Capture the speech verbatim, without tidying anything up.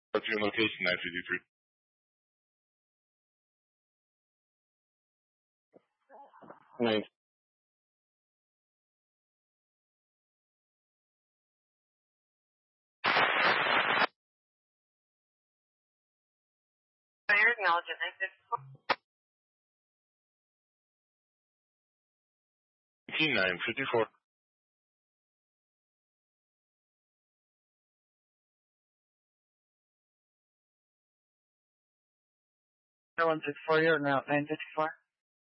What's your location, nine fifty-three? Nine. You're acknowledging nine fifty-four. nine fifty-four. one six four, you're now nine fifty-four.